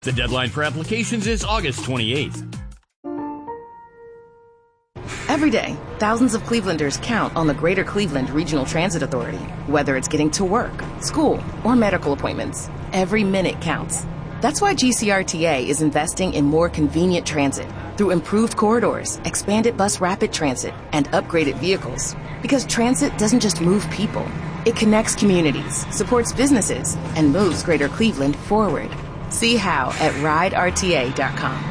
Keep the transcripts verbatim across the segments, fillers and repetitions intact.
The deadline for applications is August twenty-eighth. Every day, thousands of Clevelanders count on the Greater Cleveland Regional Transit Authority. Whether it's getting to work, school, or medical appointments, every minute counts. That's why G C R T A is investing in more convenient transit through improved corridors, expanded bus rapid transit, and upgraded vehicles. Because transit doesn't just move people. It connects communities, supports businesses, and moves Greater Cleveland forward. See how at ride R T A dot com.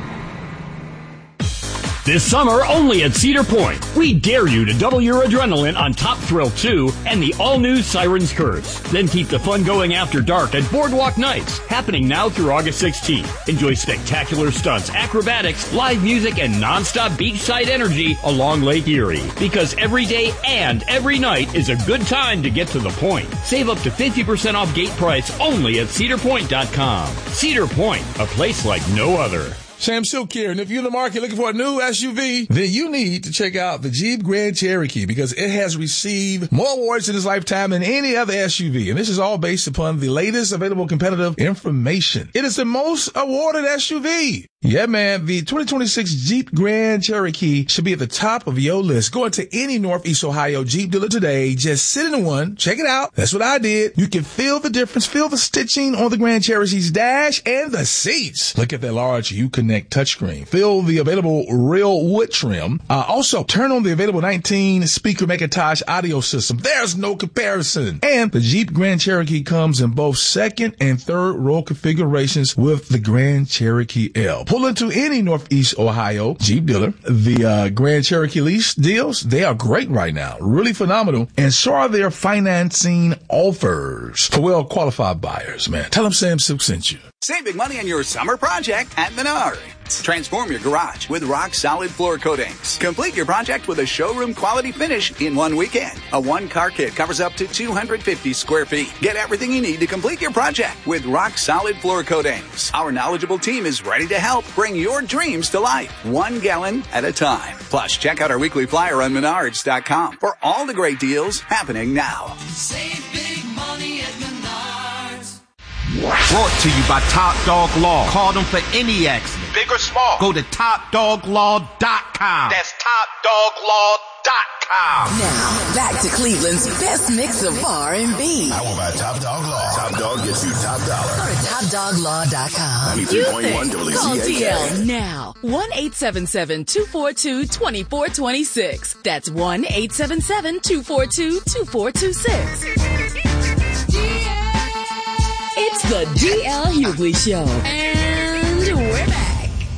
This summer, only at Cedar Point, we dare you to double your adrenaline on Top Thrill two and the all-new Siren's Curse. Then keep the fun going after dark at Boardwalk Nights, happening now through August sixteenth. Enjoy spectacular stunts, acrobatics, live music, and non-stop beachside energy along Lake Erie. Because every day and every night is a good time to get to the point. Save up to fifty percent off gate price only at cedar point dot com. Cedar Point, a place like no other. Sam Silk here, and if you're in the market looking for a new S U V, then you need to check out the Jeep Grand Cherokee because it has received more awards in its lifetime than any other S U V, and this is all based upon the latest available competitive information. It is the most awarded S U V. Yeah, man, the twenty twenty-six Jeep Grand Cherokee should be at the top of your list. Go into any Northeast Ohio Jeep dealer today. Just sit in one. Check it out. That's what I did. You can feel the difference. Feel the stitching on the Grand Cherokee's dash and the seats. Look at that large Uconnect touchscreen. Feel the available real wood trim. Uh, also, turn on the available nineteen speaker Macintosh audio system. There's no comparison. And the Jeep Grand Cherokee comes in both second and third row configurations with the Grand Cherokee L. Pull into any Northeast Ohio Jeep dealer. The uh, Grand Cherokee lease deals, they are great right now. Really phenomenal. And so are their financing offers for well-qualified buyers, man. Tell them Sam Silk sent you. Save big money on your summer project at Menards. Transform your garage with rock-solid floor coatings. Complete your project with a showroom-quality finish in one weekend. A one-car kit covers up to two hundred fifty square feet. Get everything you need to complete your project with rock-solid floor coatings. Our knowledgeable team is ready to help bring your dreams to life, one gallon at a time. Plus, check out our weekly flyer on menards dot com for all the great deals happening now. Save big money at Menards. Brought to you by Top Dog Law. Call them for any accident, big or small. Go to top dog law dot com. That's top dog law dot com. Now, back to Cleveland's best mix of R and B. I want my Top Dog Law. Top Dog gets you top dollar. Go to top dog law dot com. ninety-three point one W Z A K. Call T L now. one eight seven seven, two four two, two four two six. That's one eight seven seven, two four two, two four two six. It's the D L Hughley Show.